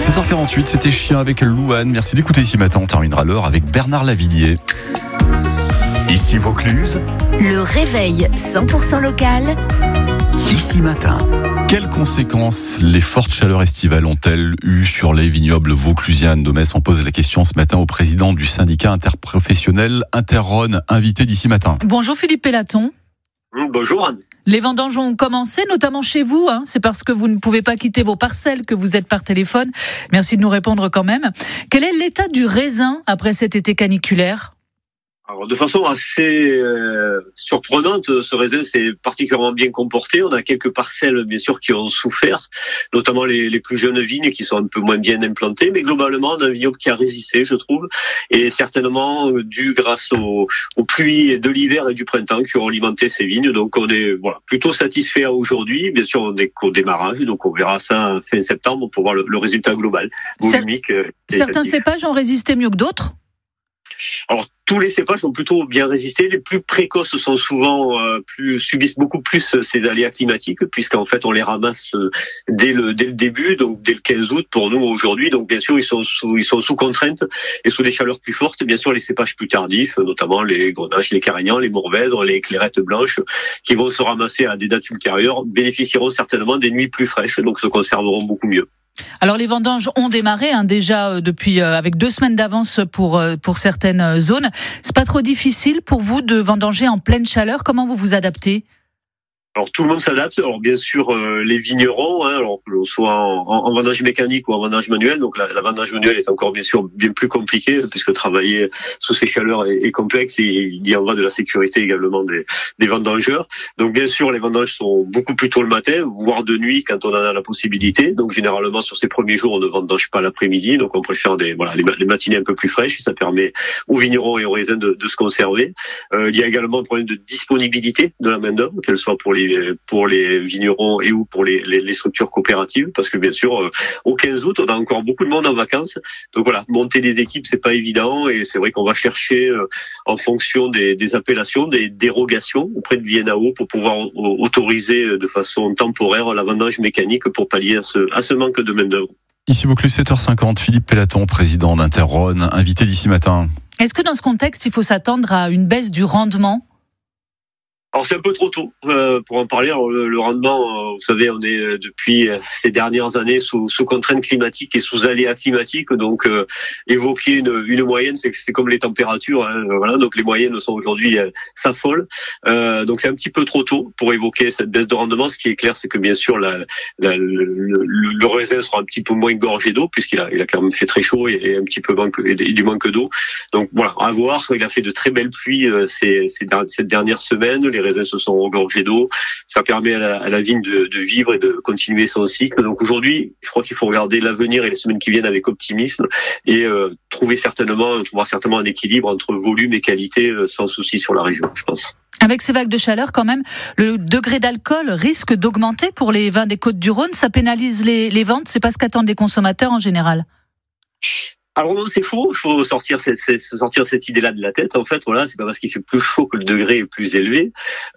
7h48, c'était Chien avec Louane. Merci d'écouter ici matin. On terminera l'heure avec Bernard Lavillier. Ici Vaucluse. Le réveil 100% local. Ici matin. Quelles conséquences les fortes chaleurs estivales ont-elles eues sur les vignobles vauclusiennes de Metz? On pose la question ce matin au président du syndicat interprofessionnel Interrhône, invité d'ici matin. Bonjour Philippe Pélaton. Bonjour Anne. Les vendanges ont commencé, notamment chez vous. C'est parce que vous ne pouvez pas quitter vos parcelles que vous êtes par téléphone. Merci de nous répondre quand même. Quel est l'état du raisin après cet été caniculaire ? Alors, de façon assez surprenante, ce raisin s'est particulièrement bien comporté. On a quelques parcelles, bien sûr, qui ont souffert, notamment les plus jeunes vignes qui sont un peu moins bien implantées. Mais globalement, on a un vignoble qui a résisté, je trouve, et certainement dû grâce aux pluies de l'hiver et du printemps qui ont alimenté ces vignes. Donc, on est plutôt satisfait aujourd'hui. Bien sûr, on est qu'au démarrage, donc on verra ça fin septembre pour voir le résultat global. Certains cépages ont résisté mieux que d'autres ? Alors, tous les cépages ont plutôt bien résisté. Les plus précoces sont souvent subissent beaucoup plus ces aléas climatiques, puisqu'en fait on les ramasse dès le début, donc dès le 15 août pour nous aujourd'hui. Donc bien sûr ils sont sous contrainte et sous des chaleurs plus fortes. Bien sûr les cépages plus tardifs, notamment les grenaches, les carignans, les mourvèdres, les clairettes blanches, qui vont se ramasser à des dates ultérieures, bénéficieront certainement des nuits plus fraîches, donc se conserveront beaucoup mieux. Alors les vendanges ont démarré déjà depuis avec 2 semaines d'avance pour certaines zones. C'est pas trop difficile pour vous de vendanger en pleine chaleur? Comment vous vous adaptez? Alors tout le monde s'adapte. Alors bien sûr les vignerons, alors que l'on soit en vendage mécanique ou en vendage manuel. Donc la vendage manuelle est encore bien sûr bien plus compliquée puisque travailler sous ces chaleurs est complexe et il y en va de la sécurité également des vendangeurs. Donc bien sûr les vendanges sont beaucoup plus tôt le matin, voire de nuit quand on en a la possibilité. Donc généralement sur ces premiers jours on ne vendange pas l'après-midi, donc on préfère les matinées un peu plus fraîches. Ça permet aux vignerons et aux raisins de se conserver. Il y a également un problème de disponibilité de la main d'œuvre, qu'elle soit pour les vignerons et ou pour les structures coopératives, parce que bien sûr au 15 août on a encore beaucoup de monde en vacances, donc voilà, monter des équipes c'est pas évident et c'est vrai qu'on va chercher en fonction des appellations, des dérogations auprès de l'INAO pour pouvoir autoriser de façon temporaire la vendange mécanique pour pallier à ce manque de main d'œuvre. Ici Vaucluse, 7h50, Philippe Pélaton, président d'Interrhône, invité d'ici matin. Est-ce que dans ce contexte il faut s'attendre à une baisse du rendement ? Alors c'est un peu trop tôt pour en parler. Alors, le rendement, vous savez, on est depuis ces dernières années sous contraintes climatiques et sous aléas climatiques. Donc évoquer une moyenne, c'est comme les températures. Voilà, donc les moyennes sont aujourd'hui s'affolent. Donc c'est un petit peu trop tôt pour évoquer cette baisse de rendement. Ce qui est clair, c'est que bien sûr le raisin sera un petit peu moins gorgé d'eau puisqu'il a quand même fait très chaud et un petit peu du manque d'eau. Donc voilà, à voir. Il a fait de très belles pluies cette dernière semaine. Les raisins se sont regorgés d'eau. Ça permet à la vigne de vivre et de continuer son cycle. Donc aujourd'hui, je crois qu'il faut regarder l'avenir et les semaines qui viennent avec optimisme et trouver certainement un équilibre entre volume et qualité sans souci sur la région, je pense. Avec ces vagues de chaleur, quand même, le degré d'alcool risque d'augmenter pour les vins des Côtes-du-Rhône. Ça pénalise les ventes. C'est pas ce qu'attendent les consommateurs en général. Alors non, c'est faux. Il faut sortir cette idée-là de la tête. En fait, voilà, c'est pas parce qu'il fait plus chaud que le degré est plus élevé.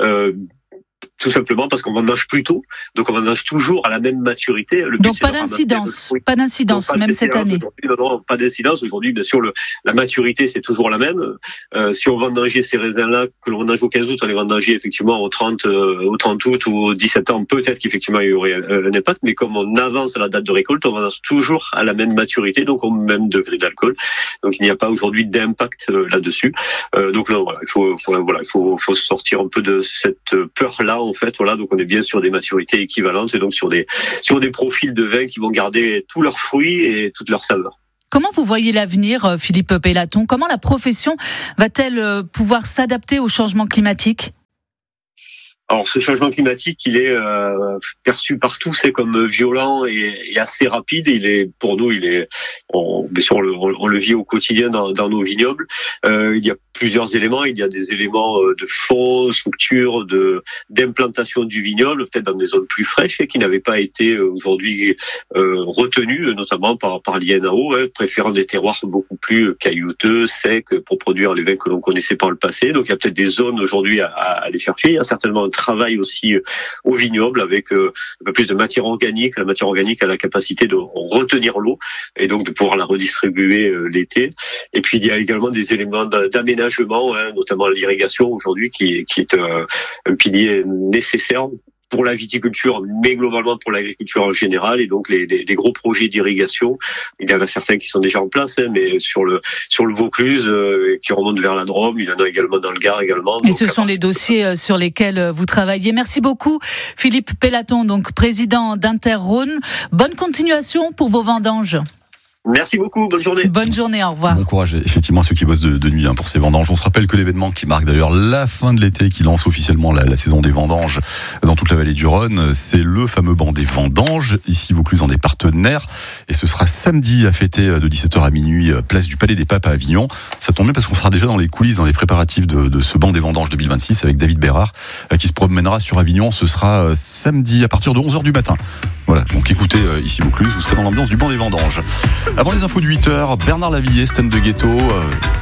Tout simplement parce qu'on vendange plus tôt, donc on vendange toujours à la même maturité. Donc pas d'incidence, même cette année. Non, pas d'incidence. Aujourd'hui, bien sûr, la maturité c'est toujours la même. Si on vendangeait ces raisins-là, que l'on vendange au 15 août, on les vendangeait effectivement au 30 août ou au 17 septembre, peut-être qu'effectivement il y aurait un impact, mais comme on avance à la date de récolte, on vendange toujours à la même maturité, donc au même degré d'alcool. Donc il n'y a pas aujourd'hui d'impact là-dessus. Donc là, voilà, il faut sortir un peu de cette peur-là. En fait, voilà, donc on est bien sur des maturités équivalentes et donc sur des profils de vin qui vont garder tous leurs fruits et toutes leurs saveurs. Comment vous voyez l'avenir, Philippe Pélaton ? Comment la profession va-t-elle pouvoir s'adapter au changement climatique ? Alors ce changement climatique, il est perçu par tous comme violent et assez rapide. Bien sûr, on le vit au quotidien dans nos vignobles. Il y a plusieurs éléments. Il y a des éléments de fond, structure, d'implantation du vignoble, peut-être dans des zones plus fraîches et qui n'avaient pas été aujourd'hui retenues, notamment par l'INAO, préférant des terroirs beaucoup plus caillouteux, secs, pour produire les vins que l'on connaissait par le passé. Donc il y a peut-être des zones aujourd'hui à aller chercher. Il y a certainement un travail aussi au vignoble avec un peu plus de matière organique. La matière organique a la capacité de retenir l'eau et donc de pouvoir la redistribuer l'été. Et puis il y a également des éléments d'aménagement, notamment l'irrigation aujourd'hui qui est un pilier nécessaire pour la viticulture, mais globalement pour l'agriculture en général. Et donc les gros projets d'irrigation, il y en a certains qui sont déjà en place, mais sur le Vaucluse qui remonte vers la Drôme, il y en a également dans le Gard également. Et donc, ce sont les dossiers sur lesquels vous travaillez. Merci beaucoup Philippe Pellaton, donc président d'Inter-Rhône. Bonne continuation pour vos vendanges. Merci beaucoup, bonne journée. Bonne journée, au revoir. Bon courage effectivement à ceux qui bossent de nuit pour ces vendanges. On se rappelle que l'événement qui marque d'ailleurs la fin de l'été, qui lance officiellement la saison des vendanges dans toute la vallée du Rhône, c'est le fameux banc des vendanges. Ici Vaucluse en est partenaire et ce sera samedi à fêter de 17h à minuit, place du Palais des Papes à Avignon. Ça tombe bien parce qu'on sera déjà dans les coulisses, dans les préparatifs de ce banc des vendanges 2026 avec David Bérard qui se promènera sur Avignon. Ce sera samedi à partir de 11h du matin. Voilà, donc écoutez, ici Vaucluse, vous serez dans l'ambiance du banc des vendanges. Avant les infos de 8h, Bernard Lavillier, stand de ghetto.